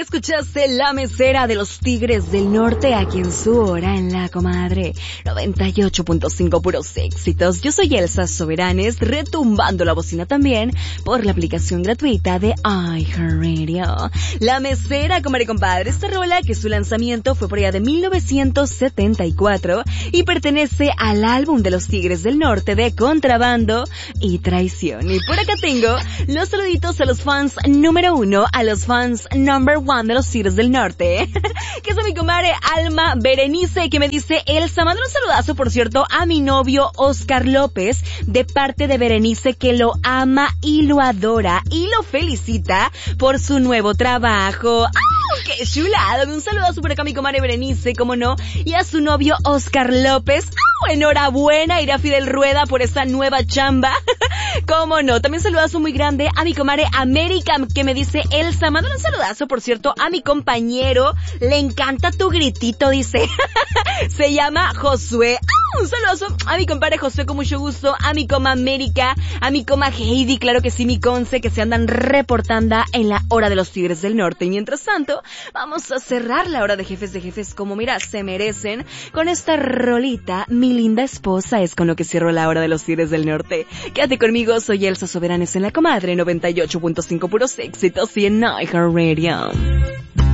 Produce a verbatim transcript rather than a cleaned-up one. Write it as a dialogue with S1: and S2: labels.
S1: escuchaste La Mesera de los Tigres del Norte aquí en su hora en La Comadre noventa y ocho punto cinco puros éxitos. Yo soy Elsa Soberanes, retumbando la bocina también por la aplicación gratuita de iHeartRadio. La Mesera, comadre y compadre, esta rola que su lanzamiento fue por allá de mil novecientos setenta y cuatro y pertenece al álbum de los Tigres del Norte de Contrabando y Traición. Y por acá tengo los saluditos a los fans número uno, a los fans number one de los Tigres del Norte, que es a mi comadre Alma Berenice, que me dice: Elsa, manda un saludazo, por cierto, a mi novio Oscar López, de parte de Berenice, que lo ama y lo adora y lo felicita por su nuevo trabajo. ¡Ah! ¡Qué chulada! Un saludazo por acá a mi comadre Berenice, cómo no, y a su novio Oscar López. ¡Ah! Enhorabuena, irá Fidel Rueda por esa nueva chamba. Cómo no, también saludazo muy grande a mi comadre América, que me dice: Elsa, manda un saludazo, por cierto, a mi compañero, le encanta tu gritito, dice. Se llama Josué. ¡Ah! Un saludazo a mi compadre Josué, con mucho gusto, a mi coma América, a mi coma Heidi, claro que sí, mi conce, que se andan reportando en la hora de los Tigres del Norte. Y mientras tanto, vamos a cerrar la hora de Jefes de Jefes como, mira, se merecen, con esta rolita, Mi Linda Esposa, es con lo que cierro la hora de los Tigres del Norte. Quédate conmigo, soy Elsa Soberanes en La Comadre noventa y ocho punto cinco puros éxitos y en iHeartRadio.